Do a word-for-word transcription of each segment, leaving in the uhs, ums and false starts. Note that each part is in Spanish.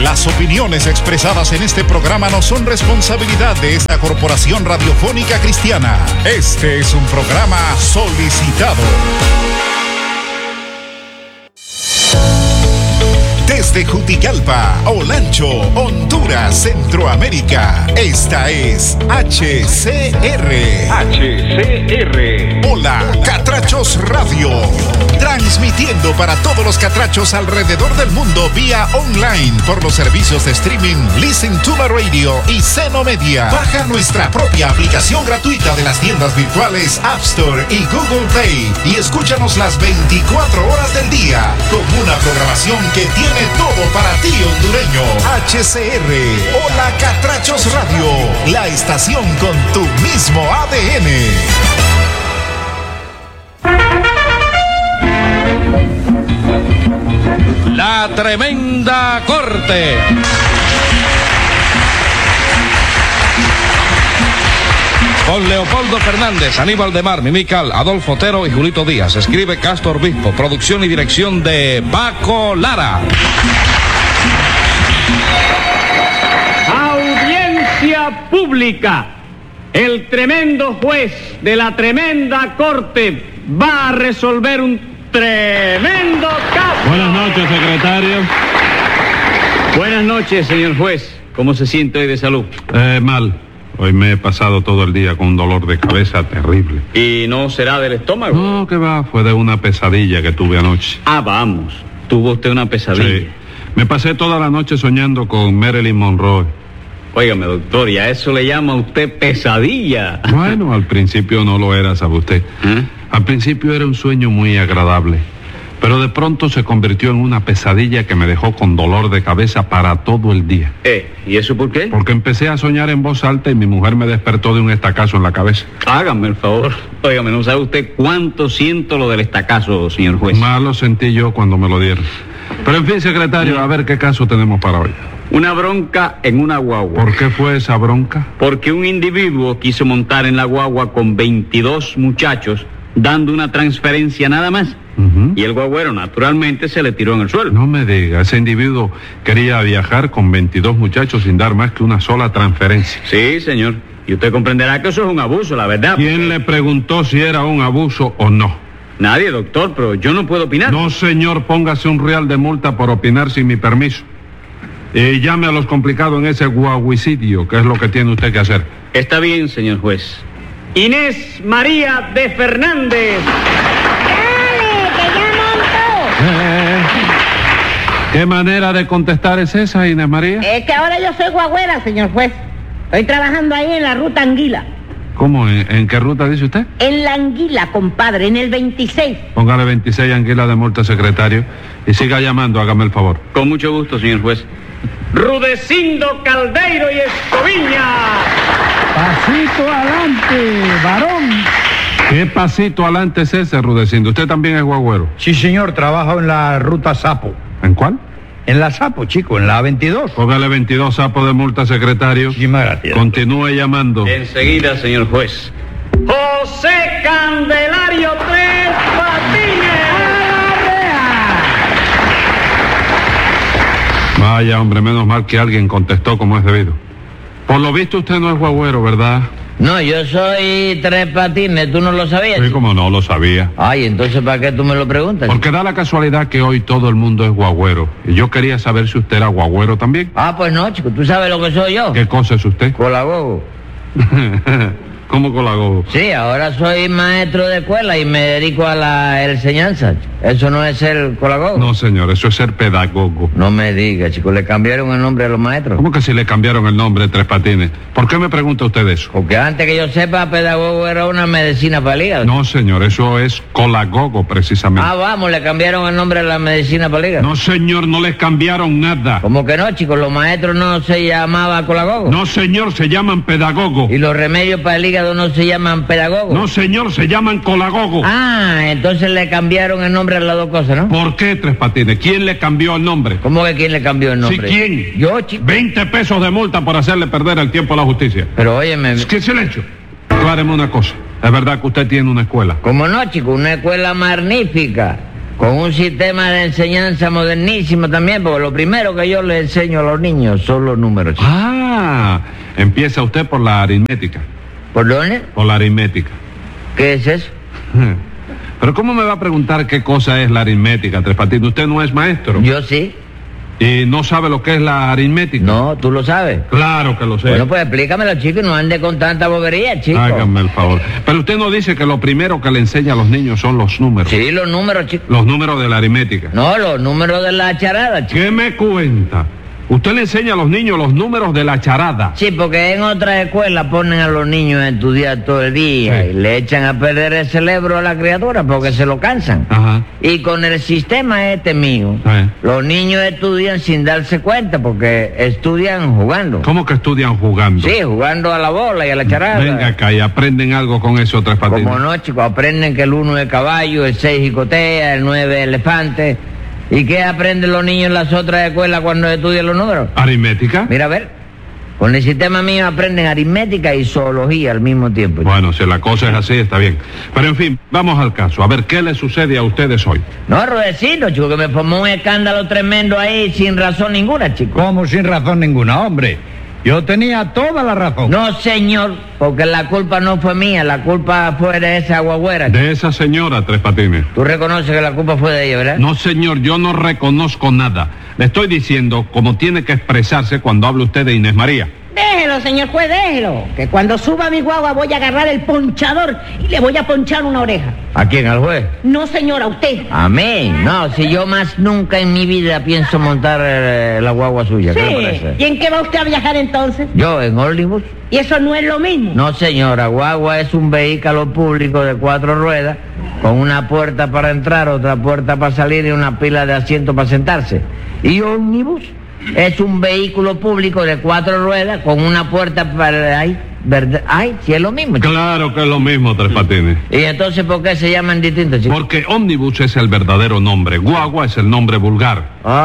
Las opiniones expresadas en este programa no son responsabilidad de esta corporación radiofónica cristiana. Este es un programa solicitado. Desde Jutigalpa, Olancho, Honduras, Centroamérica, esta es H C R. H C R. Hola, Catrachos Radio. Transmitiendo para todos los catrachos alrededor del mundo vía online por los servicios de streaming Listen to the Radio y Seno Media. Baja nuestra propia aplicación gratuita de las tiendas virtuales App Store y Google Play y escúchanos las veinticuatro horas del día con una programación que tiene todo para ti, hondureño. H C R, Hola Catrachos Radio, la estación con tu mismo A D N. La Tremenda Corte. Con Leopoldo Fernández, Aníbal de Mar, Mimical, Adolfo Otero y Julito Díaz. Escribe Castro Obispo. Producción y dirección de Paco Lara. Audiencia pública. El tremendo juez de la tremenda corte va a resolver un tremendo caso. Buenas noches, secretario. Buenas noches, señor juez. ¿Cómo se siente hoy de salud? Eh, mal. Hoy me he pasado todo el día con un dolor de cabeza terrible. ¿Y no será del estómago? No, que va, fue de una pesadilla que tuve anoche. Ah, vamos. ¿Tuvo usted una pesadilla? Sí. Me pasé toda la noche soñando con Marilyn Monroe. Óigame, doctor, ¿y a eso le llama usted pesadilla? Bueno, al principio no lo era, ¿sabe usted? ¿Eh? Al principio era un sueño muy agradable, pero de pronto se convirtió en una pesadilla que me dejó con dolor de cabeza para todo el día. Eh, ¿y eso por qué? Porque empecé a soñar en voz alta y mi mujer me despertó de un estacazo en la cabeza. Hágame el favor. Óigame, ¿no sabe usted cuánto siento lo del estacazo, señor juez? Más lo sentí yo cuando me lo dieron. Pero en fin, secretario, a ver qué caso tenemos para hoy. Una bronca en una guagua. ¿Por qué fue esa bronca? Porque un individuo quiso montar en la guagua con veintidós muchachos, dando una transferencia nada más. Uh-huh. Y el guagüero naturalmente se le tiró en el suelo. No me diga, ese individuo quería viajar con veintidós muchachos sin dar más que una sola transferencia. Sí, señor. Y usted comprenderá que eso es un abuso, la verdad. ¿Quién porque... le preguntó si era un abuso o no? Nadie, doctor, pero yo no puedo opinar. No, señor, póngase un real de multa por opinar sin mi permiso. Y llame a los complicados en ese guaguicidio, que es lo que tiene usted que hacer. Está bien, señor juez. Inés María de Fernández. ¡Dale, que ya montó! Eh, ¿Qué manera de contestar es esa, Inés María? Es que ahora yo soy guagüera, señor juez. Estoy trabajando ahí en la ruta Anguila. ¿Cómo? ¿En, en qué ruta dice usted? En la Anguila, compadre, en el veintiséis. Póngale veintiséis anguilas de multa, secretario, y siga llamando, hágame el favor. Con mucho gusto, señor juez. Rudecindo Caldeiro y Escoviña. Pasito adelante, varón. ¿Qué pasito adelante es ese, Rudecindo? ¿Usted también es guagüero? Sí, señor, trabajo en la ruta Sapo. ¿En cuál? En la Sapo, chico, en la veintidós. Póngale veintidós sapos de multa, secretario. Muchísimas gracias. Continúe llamando. Enseguida, señor juez. José Candelario Tres Patines. Vaya, hombre, menos mal que alguien contestó como es debido. Por lo visto usted no es guagüero, ¿verdad? No, yo soy Tres Patines, ¿tú no lo sabías? Sí, como no, lo sabía. Ay, entonces, ¿para qué tú me lo preguntas? Porque da la casualidad que hoy todo el mundo es guagüero. Y yo quería saber si usted era guagüero también. Ah, pues no, chico, ¿tú sabes lo que soy yo? ¿Qué cosa es usted? Colagogo. ¿Cómo colagogo? Sí, ahora soy maestro de escuela y me dedico a la enseñanza. ¿Eso no es ser colagogo? No, señor, eso es ser pedagogo. No me diga, chico, ¿le cambiaron el nombre a los maestros? ¿Cómo que si le cambiaron el nombre, Tres Patines? ¿Por qué me pregunta usted eso? Porque antes que yo sepa, pedagogo era una medicina para el hígado. No, señor, eso es colagogo, precisamente. Ah, vamos, le cambiaron el nombre a la medicina para el hígado. No, señor, no les cambiaron nada. ¿Cómo que no, chicos? ¿Los maestros no se llamaban colagogo? No, señor, se llaman pedagogo. ¿Y los remedios para el hígado no se llaman pedagogo? No, señor, se llaman colagogo. Ah, entonces le cambiaron el nombre a las dos cosas, ¿no? ¿Por qué, Tres Patines? ¿Quién le cambió el nombre? ¿Cómo que quién le cambió el nombre? Sí, ¿quién? Yo, chico. veinte pesos de multa por hacerle perder el tiempo a la justicia. Pero óyeme... ¿Qué silencio? Acláreme una cosa. ¿Es verdad que usted tiene una escuela? ¿Cómo no, chico? Una escuela magnífica. Con un sistema de enseñanza modernísimo también, porque lo primero que yo les enseño a los niños son los números, chico. Ah, empieza usted por la aritmética. ¿Por dónde? Por la aritmética. ¿Qué es eso? Pero ¿cómo me va a preguntar qué cosa es la aritmética, Tres Patines? Usted no es maestro. Yo sí. ¿Y no sabe lo que es la aritmética? No, ¿tú lo sabes? Claro que lo sé. Bueno, pues explícamelo, chico, y no ande con tanta bobería, chico. Hágame el favor. Pero usted no dice que lo primero que le enseña a los niños son los números. Sí, los números, chico. Los números de la aritmética. No, los números de la charada, chico. ¿Qué me cuenta? Usted le enseña a los niños los números de la charada. Sí, porque en otras escuelas ponen a los niños a estudiar todo el día Sí. y le echan a perder el cerebro a la criatura porque se lo cansan. Ajá. Y con el sistema este mío, Sí. los niños estudian sin darse cuenta porque estudian jugando. ¿Cómo que estudian jugando? Sí, jugando a la bola y a la charada. Venga acá y aprenden algo con eso, Tres Patines. Como no, chicos, aprenden que el uno es caballo, el seis jicotea, el nueve es elefante. ¿Y qué aprenden los niños en las otras escuelas cuando estudian los números? ¿Aritmética? Mira, a ver, con el sistema mío aprenden aritmética y zoología al mismo tiempo. Bueno, si la cosa es así, está bien. Pero en fin, vamos al caso. A ver, ¿qué le sucede a ustedes hoy? No, Rudecindo, chico, que me formó un escándalo tremendo ahí sin razón ninguna, chico. ¿Cómo sin razón ninguna, hombre? Yo tenía toda la razón. No, señor, porque la culpa no fue mía, la culpa fue de esa guagüera. De esa señora, Tres Patines. Tú reconoces que la culpa fue de ella, ¿verdad? No, señor, yo no reconozco nada. Le estoy diciendo cómo tiene que expresarse cuando habla usted de Inés María. Déjelo, señor juez, déjelo. Que cuando suba mi guagua voy a agarrar el ponchador y le voy a ponchar una oreja. ¿A quién? ¿Al juez? No, señor, a usted. A mí. No, si yo más nunca en mi vida pienso montar eh, la guagua suya. ¿Qué le Sí. parece? ¿Y en qué va usted a viajar entonces? ¿Yo en ómnibus? Y eso no es lo mismo. No, señora, guagua es un vehículo público de cuatro ruedas con una puerta para entrar, otra puerta para salir y una pila de asientos para sentarse. ¿Y ómnibus? Es un vehículo público de cuatro ruedas con una puerta para... Ay, ¿verdad? Ay, sí es lo mismo, chico. Claro que es lo mismo, Tres Patines. ¿Y entonces por qué se llaman distintos, chicos? Porque ómnibus es el verdadero nombre. Guagua es el nombre vulgar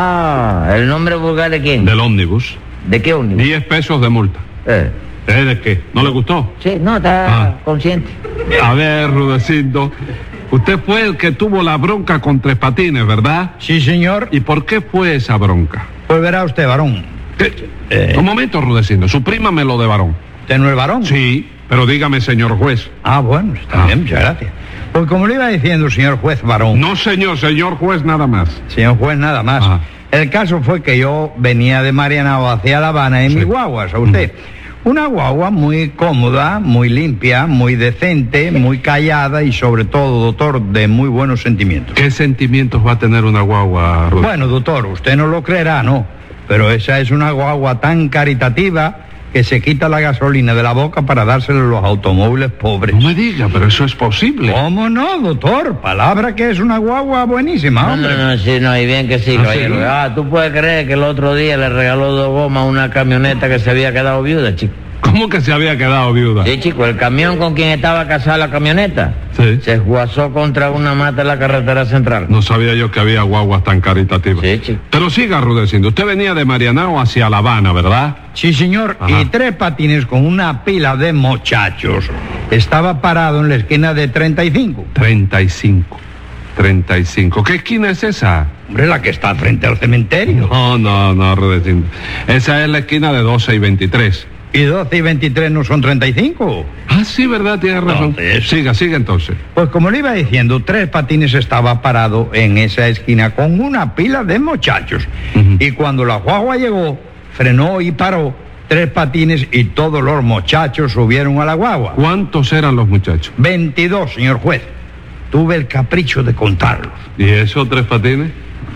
Ah, ¿el nombre vulgar de quién? del ómnibus. ¿De qué ómnibus? Diez pesos de multa. Eh, ¿Eh, de qué? ¿No le gustó? sí, no, está Ah. consciente. A ver, Rudecindo, usted fue el que tuvo la bronca con Tres Patines, ¿verdad? Sí, señor. ¿Y por qué fue esa bronca? Pues verá usted, varón. ¿Qué? Eh. Un momento, Rudecindo, suprímame lo de varón. ¿Usted no es varón? Sí, pero dígame, señor juez. Ah, bueno, está Ah. bien, muchas gracias. Pues como le iba diciendo, señor juez varón. No, señor, señor juez, nada más. Señor juez, nada más. Ajá. El caso fue que yo venía de Marianao hacia La Habana en Sí. mi guagua, ¿sabe usted? Una guagua muy cómoda, muy limpia, muy decente, muy callada y sobre todo, doctor, de muy buenos sentimientos. ¿Qué sentimientos va a tener una guagua, Rudecindo? Bueno, doctor, usted no lo creerá, ¿no? Pero esa es una guagua tan caritativa que se quita la gasolina de la boca para dársela a los automóviles pobres. No me diga, pero eso es posible. ¿Cómo no, doctor? Palabra que es una guagua buenísima, No, hombre. no, no, sí, no, y bien que sí, ¿Ah, caballero. sí? Ah, tú puedes creer que el otro día le regaló dos gomas a una camioneta que se había quedado viuda, chico. ¿Cómo que se había quedado viuda? Sí, chico, el camión con quien estaba casada la camioneta Sí. se esguazó contra una mata en la carretera central. No sabía yo que había guaguas tan caritativas. Sí, chico. Pero siga, Rudecindo, usted venía de Marianao hacia La Habana, ¿verdad? Sí, señor. Ajá. Y Tres Patines con una pila de muchachos estaba parado en la esquina de treinta y cinco. treinta y cinco. treinta y cinco. ¿Qué esquina es esa? Hombre, la que está frente al cementerio. No, no, no, Rudecindo. Esa es la esquina de doce y veintitrés. ¿Y doce y veintitrés no son treinta y cinco? Ah, sí, ¿verdad? Tiene razón. Entonces- Siga, siga entonces. Pues como le iba diciendo, Tres Patines estaba parado en esa esquina con una pila de muchachos. Ujú. Y cuando la guagua llegó, frenó y paró Tres Patines y todos los muchachos subieron a la guagua. ¿Cuántos eran los muchachos? veintidós, señor juez. Tuve el capricho de contarlos. ¿Y esos Tres Patines?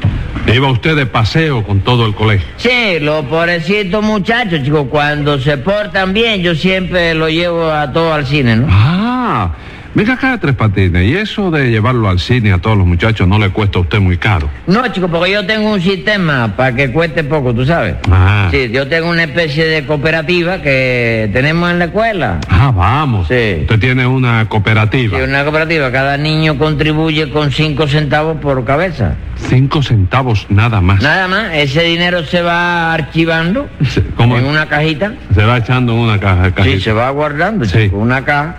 Iba usted de paseo con todo el colegio. Sí, los pobrecitos muchachos, chicos, cuando se portan bien, yo siempre los llevo a todos al cine, ¿no? Ah, venga acá, Tres Patines. ¿Y eso de llevarlo al cine a todos los muchachos no le cuesta a usted muy caro? No, chicos, porque yo tengo un sistema para que cueste poco, ¿tú sabes? Ah. Sí, yo tengo una especie de cooperativa que tenemos en la escuela. Ah, vamos. Sí. Usted tiene una cooperativa. Sí, una cooperativa, cada niño contribuye con cinco centavos por cabeza. Cinco centavos nada más. Nada más, ese dinero se va archivando Sí, ¿cómo en es? una cajita. Se va echando en una caja. Sí, cajita. se va guardando, Sí. chico, una caja.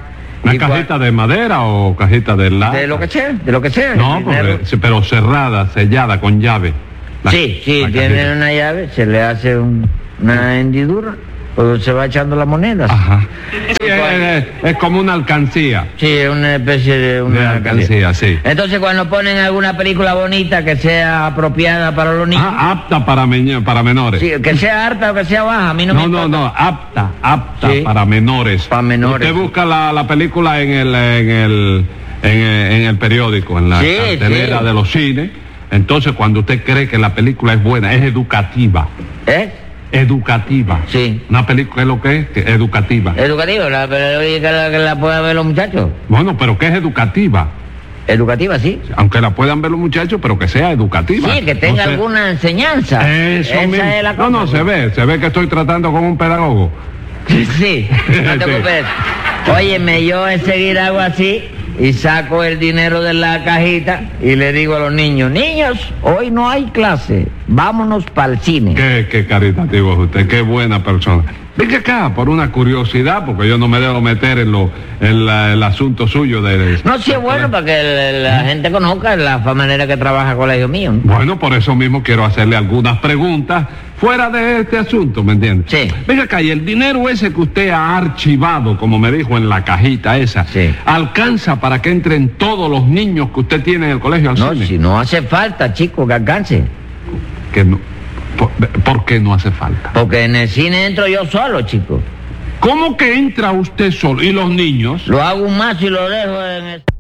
¿Una Y cajita cua- de madera o cajita de lata? De lo que sea, de lo que sea. No, el dinero- porque- sí, pero cerrada, sellada, con llave. La- Sí, sí, la tiene cajita. una llave, se le hace un- una hendidura, pues se va echando las monedas. Ajá. Sí, es, es- es como una alcancía. Sí, es una especie de una De alcancía, sí. Entonces cuando ponen alguna película bonita que sea apropiada para los niños, Ah, apta para, meñ- para menores. sí, que sea harta o que sea baja, a mí no, me No, no, importa. no, apta, apta Sí. para menores. Pa' menores. Usted busca la, la película en el, en el, en el, en el periódico, en la Sí, cartelera sí. de los cines. Entonces, cuando usted cree que la película es buena, es educativa. ¿Eh? Educativa. Sí. Una película es lo que es, que es educativa. Educativa, la, pero oye, que la, que la puedan ver los muchachos. Bueno, pero que es educativa. Educativa, sí. Aunque la puedan ver los muchachos, pero que sea educativa. Sí, que tenga No sé- alguna enseñanza. Eso Esa mismo. es la No, no, cosa, se ve, se ve que estoy tratando con un pedagogo. Sí, sí, no te Sí. preocupes. Óyeme, yo enseguida hago así y saco el dinero de la cajita y le digo a los niños, niños, hoy no hay clase, vámonos para el cine. Qué, qué caritativo es usted, qué buena persona. Venga acá, por una curiosidad, porque yo no me debo meter en lo, en la- el asunto suyo de... No, sí es bueno para que el- la gente conozca la manera que trabaja el colegio mío. ¿no? Bueno, por eso mismo quiero hacerle algunas preguntas fuera de este asunto, ¿me entiende? Sí. Venga acá, y el dinero ese que usted ha archivado, como me dijo en la cajita esa, Sí. ¿alcanza para que entren todos los niños que usted tiene en el colegio al No, cine? si no hace falta, chico, que alcance. Que no. ¿Por, por qué no hace falta? Porque en el cine entro yo solo, chico. ¿Cómo que entra usted solo? ¿Y los niños? Lo hago un mazo y lo dejo en el...